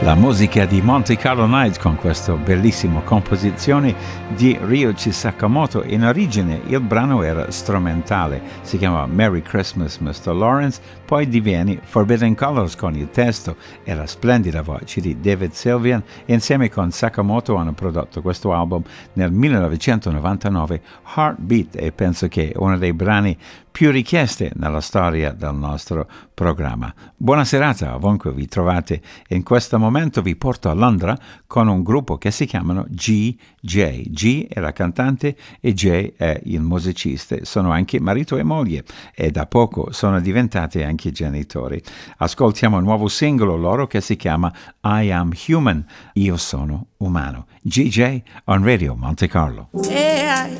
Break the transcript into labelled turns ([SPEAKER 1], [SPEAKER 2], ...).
[SPEAKER 1] La musica di Monte Carlo Nights con questa bellissima composizione di Ryuichi Sakamoto. In origine il brano era strumentale, si chiama Merry Christmas Mr. Lawrence, poi diviene Forbidden Colors con il testo e la splendida voce di David Sylvian. Insieme con Sakamoto hanno prodotto questo album nel 1999, Heartbeat, e penso che è uno dei brani più richieste nella storia del nostro programma. Buona serata ovunque vi trovate. In questo momento vi porto a Londra con un gruppo che si chiamano GJ. G è la cantante e J è il musicista. Sono anche marito e moglie e da poco sono diventati anche genitori. Ascoltiamo un nuovo singolo loro che si chiama I Am Human. Io sono umano. GJ on Radio Monte Carlo.
[SPEAKER 2] Yeah,